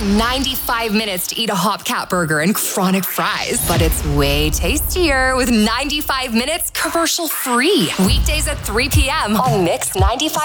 95 minutes to eat a Hopcat burger and chronic fries, but it's way tastier with 95 minutes commercial free. Weekdays at 3 p.m. on Mix 95.